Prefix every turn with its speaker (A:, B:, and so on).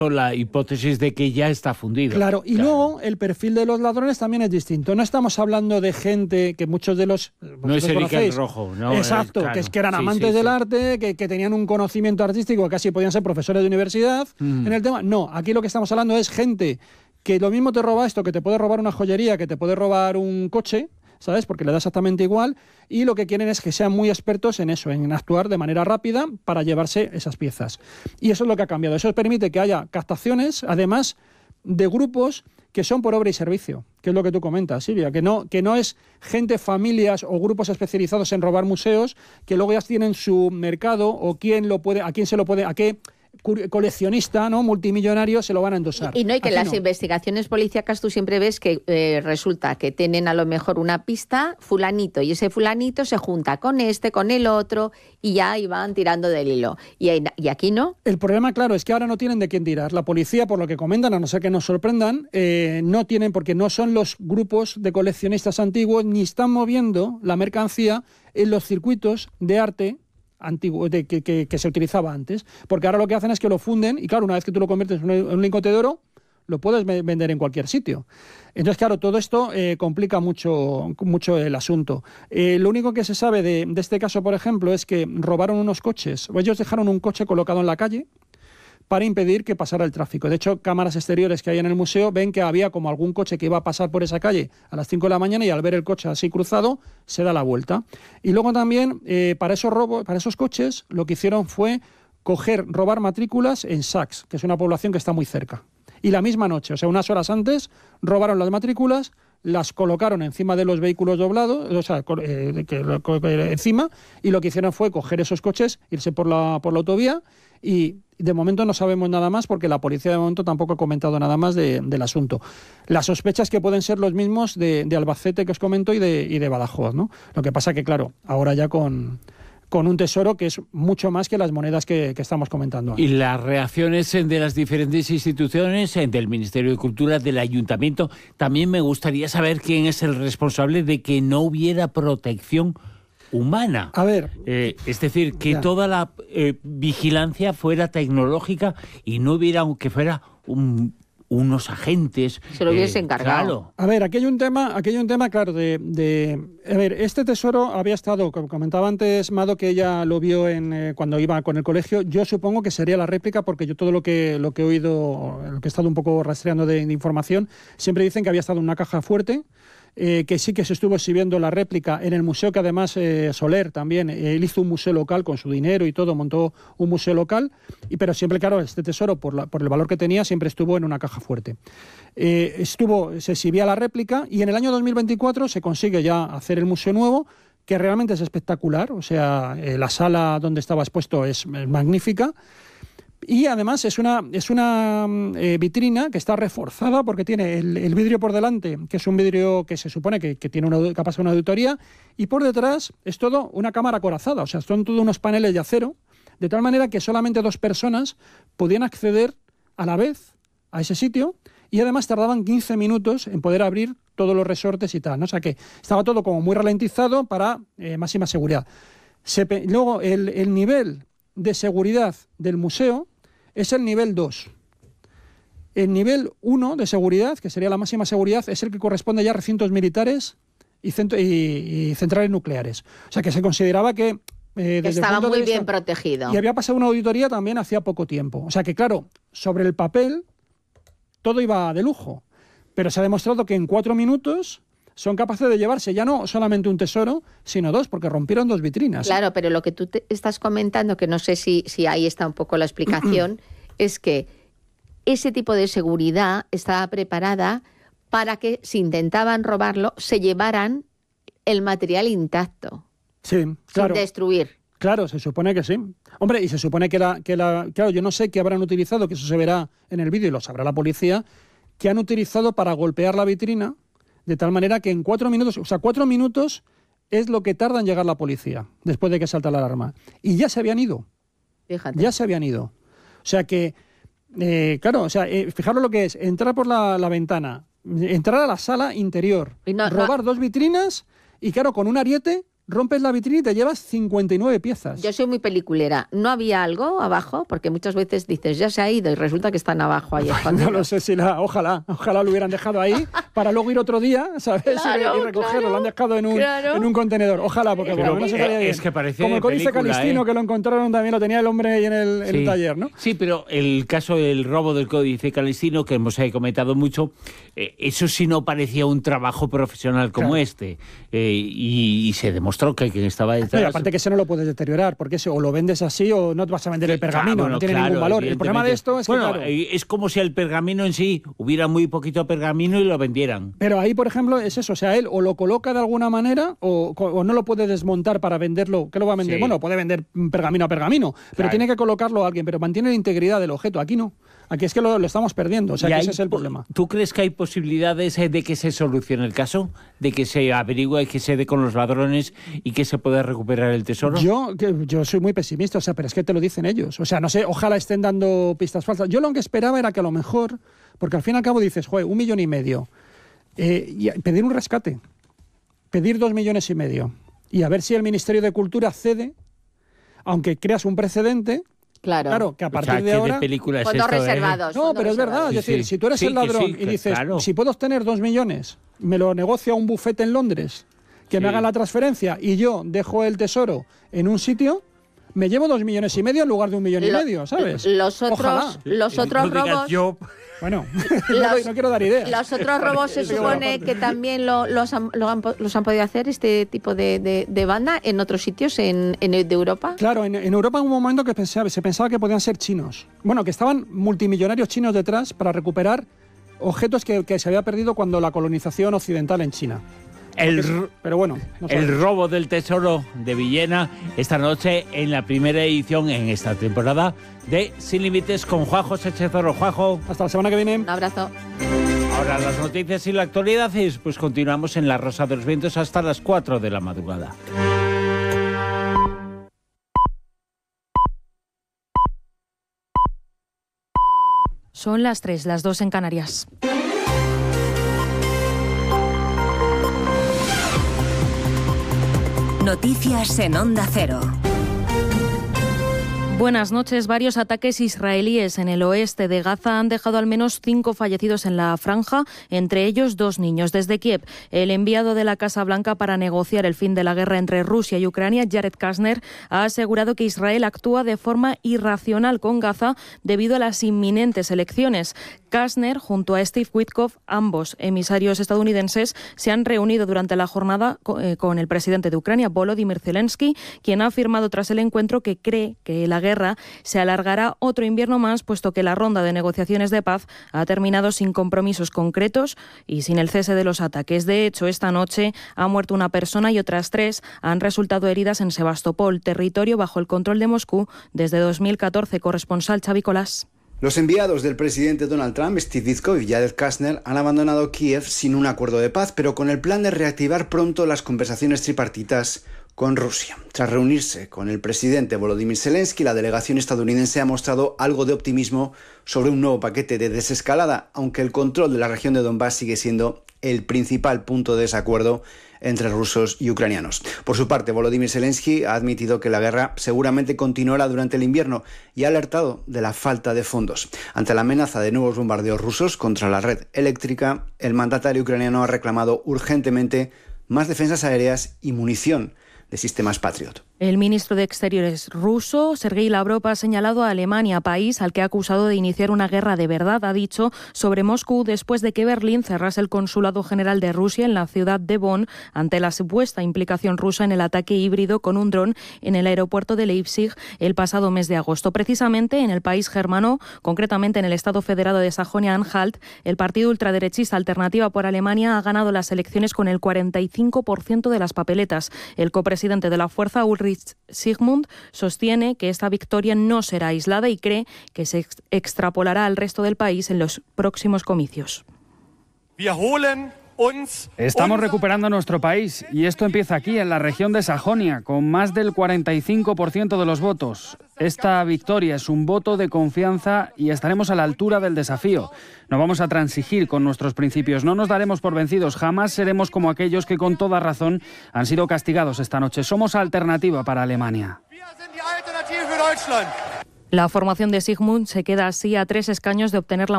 A: la hipótesis de que ya está fundido.
B: Claro, y luego el perfil de los ladrones también es distinto. No estamos hablando de gente que muchos de los...
A: No es Erika el Rojo, ¿no?
B: Exacto,
A: claro.
B: que eran amantes del arte, que tenían un conocimiento artístico, que casi podían ser profesores de universidad en el tema. No, aquí lo que estamos hablando es gente que lo mismo te roba esto, que te puede robar una joyería, que te puede robar un coche, ¿sabes? Porque le da exactamente igual, y lo que quieren es que sean muy expertos en eso, en actuar de manera rápida para llevarse esas piezas. Y eso es lo que ha cambiado. Eso permite que haya captaciones, además de grupos que son por obra y servicio, que es lo que tú comentas, Silvia, que no es gente, familias o grupos especializados en robar museos, que luego ya tienen su mercado o quién lo puede, a quién se lo puede, a qué coleccionista, ¿no?, multimillonario se lo van a endosar.
C: Y que las investigaciones policíacas tú siempre ves que resulta que tienen a lo mejor una pista fulanito y ese fulanito se junta con este, con el otro y ya van tirando del hilo. Y aquí no.
B: El problema, claro, es que ahora no tienen de quién tirar. La policía, por lo que comentan, a no ser que nos sorprendan, no tienen, porque no son los grupos de coleccionistas antiguos ni están moviendo la mercancía en los circuitos de arte antiguo que se utilizaba antes, porque ahora lo que hacen es que lo funden y claro, una vez que tú lo conviertes en un lingote de oro, lo puedes vender en cualquier sitio. Entonces, claro, todo esto complica mucho el asunto. Lo único que se sabe de este caso, por ejemplo, es que robaron unos coches, o ellos dejaron un coche colocado en la calle para impedir que pasara el tráfico. De hecho, cámaras exteriores que hay en el museo ven que había como algún coche que iba a pasar por esa calle a las 5 de la mañana y al ver el coche así cruzado, se da la vuelta. Y luego también, para esos coches, lo que hicieron fue robar matrículas en Saks, que es una población que está muy cerca. Y la misma noche, o sea, unas horas antes, robaron las matrículas, las colocaron encima de los vehículos doblados, o sea, encima, y lo que hicieron fue coger esos coches, irse por la autovía, y de momento no sabemos nada más porque la policía de momento tampoco ha comentado nada más del asunto. Las sospechas que pueden ser los mismos de Albacete que os comento y de Badajoz, ¿no? Lo que pasa que, claro, ahora ya con un tesoro que es mucho más que las monedas que estamos comentando.
A: Y las reacciones de las diferentes instituciones, del Ministerio de Cultura, del Ayuntamiento, también me gustaría saber quién es el responsable de que no hubiera protección humana.
B: A ver,
A: es decir, que toda la vigilancia fuera tecnológica y no hubiera, aunque fuera unos agentes.
C: Se lo hubiese encargado.
A: Claro.
B: A ver, aquí hay un tema, claro, a ver, este tesoro había estado, como comentaba antes Mado, que ella lo vio cuando iba con el colegio. Yo supongo que sería la réplica, porque yo todo lo que he oído, lo que he estado un poco rastreando de información, siempre dicen que había estado en una caja fuerte, que sí que se estuvo exhibiendo la réplica en el museo, que además Soler también, él hizo un museo local con su dinero y todo, montó un museo local, pero siempre, claro, este tesoro, por el valor que tenía, siempre estuvo en una caja fuerte. Se exhibía la réplica y en el año 2024 se consigue ya hacer el museo nuevo, que realmente es espectacular, o sea, la sala donde estaba expuesto es magnífica. Y además es una vitrina que está reforzada porque tiene el vidrio por delante, que es un vidrio que se supone que tiene que ha pasado una auditoría, y por detrás es todo una cámara acorazada, o sea, son todos unos paneles de acero, de tal manera que solamente 2 personas podían acceder a la vez a ese sitio, y además tardaban 15 minutos en poder abrir todos los resortes y tal, ¿no? O sea que estaba todo como muy ralentizado para máxima seguridad. Luego el nivel de seguridad del museo es el nivel 2. El nivel 1 de seguridad, que sería la máxima seguridad, es el que corresponde ya a recintos militares y centrales nucleares. O sea que se consideraba que
C: estaba muy bien protegido.
B: Y había pasado una auditoría también hacía poco tiempo. O sea que, claro, sobre el papel todo iba de lujo, pero se ha demostrado que en 4 minutos son capaces de llevarse ya no solamente un tesoro, sino 2, porque rompieron 2 vitrinas.
C: Claro, pero lo que tú estás comentando, que no sé si ahí está un poco la explicación, es que ese tipo de seguridad estaba preparada para que, si intentaban robarlo, se llevaran el material intacto.
B: Sí, claro.
C: Sin destruir.
B: Claro, se supone que sí. Hombre, y se supone claro, yo no sé qué habrán utilizado, que eso se verá en el vídeo y lo sabrá la policía, que han utilizado para golpear la vitrina, de tal manera que en 4 minutos, o sea, 4 minutos es lo que tarda en llegar la policía, después de que salta la alarma. Y ya se habían ido.
C: Fíjate.
B: Ya se habían ido. O sea que, claro, o sea, fijaros lo que es, entrar por la ventana, entrar a la sala interior, robar 2 vitrinas y, claro, con un ariete rompes la vitrina y te llevas 59 piezas.
C: Yo soy muy peliculera. ¿No había algo abajo? Porque muchas veces dices, ya se ha ido y resulta que están abajo ahí escondidos.
B: No lo sé si ojalá lo hubieran dejado ahí para luego ir otro día, ¿sabes?
C: Claro,
B: y recogerlo.
C: claro,
B: lo han dejado en un contenedor. Ojalá, porque por lo menos estaría bien.
A: Es que parece
B: como el Códice Calistino, que lo encontraron también, lo tenía el hombre ahí en el taller, ¿no?
A: Sí, pero el caso del robo del Códice Calistino, que hemos comentado mucho, eso sí no parecía un trabajo profesional como este. Y se demostró que quien estaba detrás...
B: No, y aparte que ese no lo puedes deteriorar, porque ese o lo vendes así o no te vas a vender el pergamino, no tiene ningún valor. El problema de esto es que,
A: es como si el pergamino en sí hubiera muy poquito pergamino y lo vendieran.
B: Pero ahí, por ejemplo, es eso, o sea, él o lo coloca de alguna manera o no lo puede desmontar para venderlo. ¿Qué lo va a vender? Sí. Bueno, puede vender pergamino a pergamino, pero tiene que colocarlo a alguien, pero mantiene la integridad del objeto. Aquí no. Aquí es que lo estamos perdiendo, o sea, que ese es el problema.
A: ¿Tú crees que hay posibilidades de que se solucione el caso? ¿De que se averigüe, que se dé con los ladrones y que se pueda recuperar el tesoro?
B: Yo soy muy pesimista, o sea, pero es que te lo dicen ellos. O sea, no sé, ojalá estén dando pistas falsas. Yo lo que esperaba era que a lo mejor, porque al fin y al cabo dices, 1,5 millones, y pedir un rescate, pedir 2,5 millones, y a ver si el Ministerio de Cultura cede, aunque creas un precedente. Claro, que a partir de ahora...
C: Fondos reservados.
B: No, pero es verdad. Es decir, si tú eres el ladrón y dices, si puedo obtener 2 millones, me lo negocia un bufete en Londres, que me hagan la transferencia y yo dejo el tesoro en un sitio, me llevo 2,5 millones en lugar de 1,5 millones, ¿sabes?
C: Los otros robos...
B: Bueno, no quiero dar ideas.
C: Los otros robos se supone que también los han podido hacer este tipo de banda en otros sitios de Europa.
B: Claro, en Europa en un momento que se pensaba que podían ser chinos. Bueno, que estaban multimillonarios chinos detrás para recuperar objetos que se había perdido cuando la colonización occidental en China. Pero bueno,
A: el robo del tesoro de Villena esta noche en la primera edición en esta temporada de Sin Límites con Juanjo Sánchez Oro. Juanjo,
B: hasta la semana que viene.
C: Un abrazo.
A: Ahora las noticias y la actualidad y pues continuamos en La Rosa de los Vientos hasta las 4 de la madrugada.
D: Son las 3, las 2 en Canarias.
E: Noticias en Onda Cero.
D: Buenas noches. Varios ataques israelíes en el oeste de Gaza han dejado al menos 5 fallecidos en la franja, entre ellos 2 niños. Desde Kiev, el enviado de la Casa Blanca para negociar el fin de la guerra entre Rusia y Ucrania, Jared Kushner, ha asegurado que Israel actúa de forma irracional con Gaza debido a las inminentes elecciones. Kushner, junto a Steve Witkoff, ambos emisarios estadounidenses, se han reunido durante la jornada con el presidente de Ucrania, Volodymyr Zelensky, quien ha afirmado tras el encuentro que cree que la guerra se alargará otro invierno más, puesto que la ronda de negociaciones de paz ha terminado sin compromisos concretos y sin el cese de los ataques. De hecho, esta noche ha muerto una persona y otras 3 han resultado heridas en Sebastopol, territorio bajo el control de Moscú desde 2014. Corresponsal Xavi Colás.
F: Los enviados del presidente Donald Trump, Steve Witkoff y Jared Kushner, han abandonado Kiev sin un acuerdo de paz, pero con el plan de reactivar pronto las conversaciones tripartitas con Rusia. Tras reunirse con el presidente Volodymyr Zelensky, la delegación estadounidense ha mostrado algo de optimismo sobre un nuevo paquete de desescalada, aunque el control de la región de Donbass sigue siendo el principal punto de desacuerdo entre rusos y ucranianos. Por su parte, Volodymyr Zelensky ha admitido que la guerra seguramente continuará durante el invierno y ha alertado de la falta de fondos. Ante la amenaza de nuevos bombardeos rusos contra la red eléctrica, el mandatario ucraniano ha reclamado urgentemente más defensas aéreas y munición de sistemas Patriot.
D: El ministro de Exteriores ruso, Sergei Lavrov, ha señalado a Alemania, país al que ha acusado de iniciar una guerra de verdad, ha dicho, sobre Moscú después de que Berlín cerrase el consulado general de Rusia en la ciudad de Bonn ante la supuesta implicación rusa en el ataque híbrido con un dron en el aeropuerto de Leipzig el pasado mes de agosto. Precisamente en el país germano, concretamente en el Estado Federado de Sajonia-Anhalt, el partido ultraderechista Alternativa por Alemania ha ganado las elecciones con el 45% de las papeletas. El copresidente de la fuerza, Ulrich Sigmund, sostiene que esta victoria no será aislada y cree que se extrapolará al resto del país en los próximos comicios.
G: Estamos recuperando nuestro país y esto empieza aquí, en la región de Sajonia, con más del 45% de los votos. Esta victoria es un voto de confianza y estaremos a la altura del desafío. No vamos a transigir con nuestros principios, no nos daremos por vencidos, jamás seremos como aquellos que con toda razón han sido castigados esta noche. Somos alternativa para Alemania.
D: La formación de Sigmund se queda así a 3 escaños de obtener la